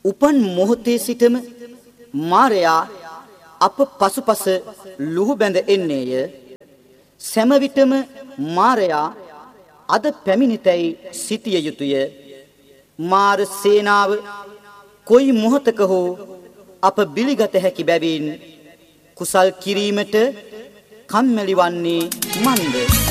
උපන් මොහොතේ සිටම මාරයා අප පසුපස ලුහු බැඳ එන්නේය. සෑම විටම මාරයා අද පැමිණිතැයි සිටිය යුතුය. මාර සේනාව කොයි මොහොතක හෝ අප බිලිගත හැකි බැවින් කුසල් කිරීමට කම්මැලි වන්නේ මන්ද?